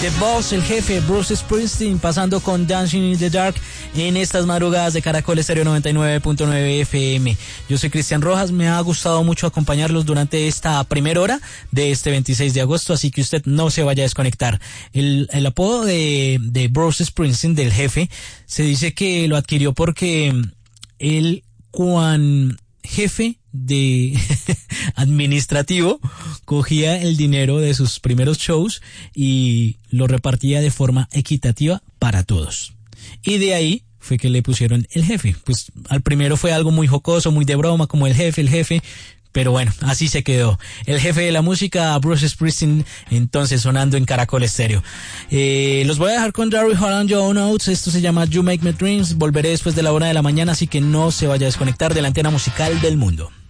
The Boss, el jefe, Bruce Springsteen, pasando con Dancing in the Dark en estas madrugadas de Caracol Estéreo 99.9 FM. Yo soy Cristian Rojas, me ha gustado mucho acompañarlos durante esta primera hora de este 26 de agosto, así que usted no se vaya a desconectar. El apodo de Bruce Springsteen, del jefe, se dice que lo adquirió porque él, cuan jefe de administrativo, cogía el dinero de sus primeros shows y lo repartía de forma equitativa para todos. Y de ahí fue que le pusieron el jefe. Pues al primero fue algo muy jocoso, muy de broma, como el jefe. Pero bueno, así se quedó. El jefe de la música, Bruce Springsteen, entonces sonando en Caracol Estéreo. Los voy a dejar con Daryl Hall and John Oates. Esto se llama You Make Me Dreams. Volveré después de la 1 de la mañana, así que no se vaya a desconectar de la antena musical del mundo.